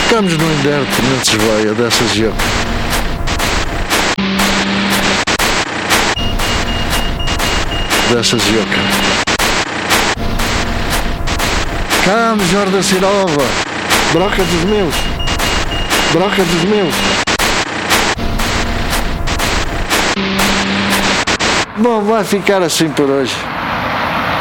Estamos no inverno que não se veia dessas yocas. Dessas yocas. Vamos, Jorge da Cirova. Broca dos meus. Broca dos meus. Bom, vai ficar assim por hoje.